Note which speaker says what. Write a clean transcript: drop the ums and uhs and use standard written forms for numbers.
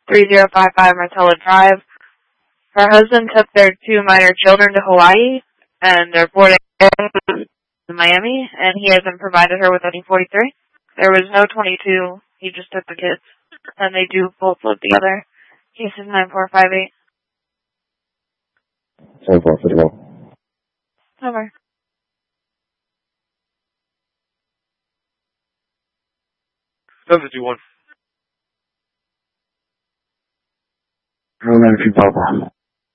Speaker 1: 3055 Martella Drive. Her husband took their 2 minor children to Hawaii, and they're boarding in Miami, and he hasn't provided her with any 43. There was no 22. He just took the kids, and they do both live together. Case is 9458.
Speaker 2: 7451.
Speaker 1: Over.
Speaker 3: Number 51.
Speaker 2: 09 Papa.